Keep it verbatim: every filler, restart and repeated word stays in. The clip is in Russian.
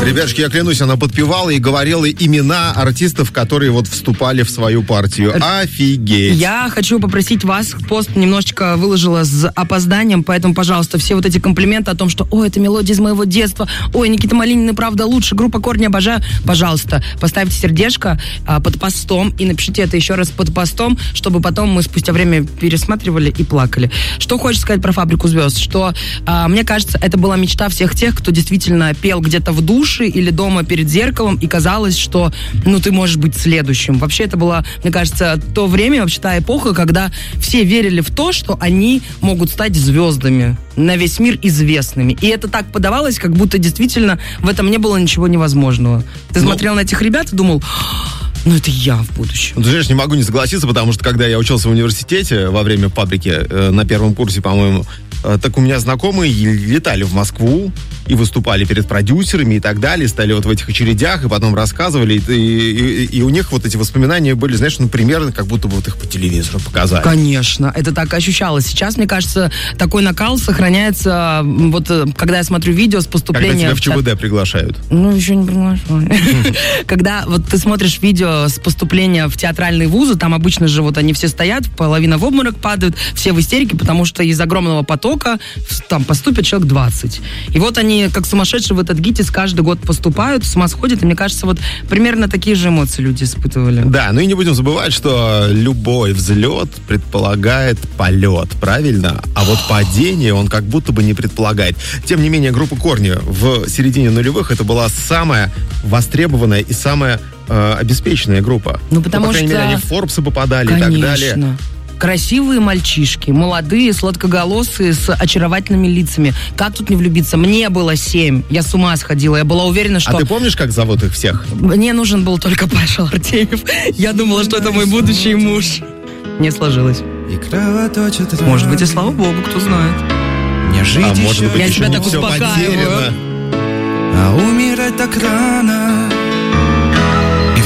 Ребятушки, я клянусь, она подпевала и говорила имена артистов, которые вот вступали в свою партию. Офигеть. Я хочу попросить вас, пост немножечко выложила с опозданием, поэтому, пожалуйста, все вот эти комплименты о том, что «Ой, это мелодия из моего детства», «Ой, Никита Малинин и правда лучше», группа «Корни» обожаю», пожалуйста, поставьте сердечко а, под постом и напишите это еще раз под постом, чтобы потом мы спустя время пересматривали и плакали. Что хочешь сказать про «Фабрику звезд», что, а, мне кажется, это была мечта всех тех, кто действительно пел где-то в душе или дома перед зеркалом, и казалось, что, ну, ты можешь быть следующим. Вообще, это было, мне кажется, то время, вообще та эпоха, когда все верили в то, что они могут стать звездами, на весь мир известными. И это так подавалось, как будто действительно в этом не было ничего невозможного. Ты ну, смотрел на этих ребят и думал... Ну, это я в будущем. Ну, ты знаешь, не могу не согласиться, потому что, когда я учился в университете во время «Фабрики», э, на первом курсе, по-моему, э, так у меня знакомые летали в Москву и выступали перед продюсерами и так далее, стали вот в этих очередях, и потом рассказывали, и, и, и у них вот эти воспоминания были, знаешь, ну, примерно, как будто бы вот их по телевизору показали. Конечно, это так ощущалось. Сейчас, мне кажется, такой накал сохраняется, вот, когда я смотрю видео с поступления... Когда тебя в ЧВД приглашают. Ну, еще не приглашают. Когда вот ты смотришь видео с поступления в театральные вузы, там обычно же вот они все стоят, половина в обморок падают, все в истерике, потому что из огромного потока там поступит человек двадцать. И вот они, как сумасшедшие, в этот ГИТИС каждый год поступают, с ума сходят, и мне кажется, вот примерно такие же эмоции люди испытывали. Да, ну и не будем забывать, что любой взлет предполагает полет, правильно? А вот падение он как будто бы не предполагает. Тем не менее, группа «Корни» в середине нулевых это была самая востребованная и самая э, обеспеченная группа. Ну, потому ну, по крайней что... мере, они в Форбсы попадали. Конечно. И так далее. Красивые мальчишки, молодые, сладкоголосые, с очаровательными лицами. Как тут не влюбиться? Мне было семь, я с ума сходила, я была уверена, что... А ты помнишь, как зовут их всех? Мне нужен был только Паша Артемьев. Я думала, что это мой будущий муж. Не сложилось. Может быть, и слава богу, кто знает. Не жить а может быть, я еще себя не так все успокаиваю. потеряно. А умирать так рано.